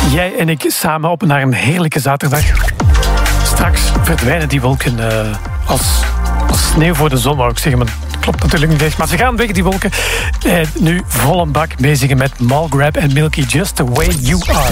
Jij en ik samen op naar een heerlijke zaterdag. Straks verdwijnen die wolken als sneeuw voor de zon, wou ik zeggen. Maar dat klopt natuurlijk niet echt. Maar ze gaan weg, die wolken. Nu vol een bak bezig met Malgrab en Milky, Just the Way You Are.